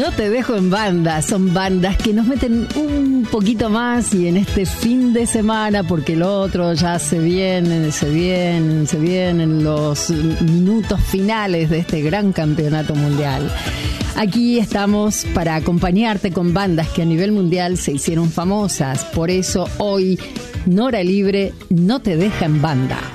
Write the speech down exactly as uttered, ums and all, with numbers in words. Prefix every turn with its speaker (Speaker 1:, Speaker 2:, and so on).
Speaker 1: No te dejo en banda, son bandas que nos meten un poquito más y en este fin de semana, porque el otro ya se vienen, se vienen, se vienen los minutos finales de este gran campeonato mundial. Aquí estamos para acompañarte con bandas que a nivel mundial se hicieron famosas, por eso hoy Nora Libre no te deja en banda.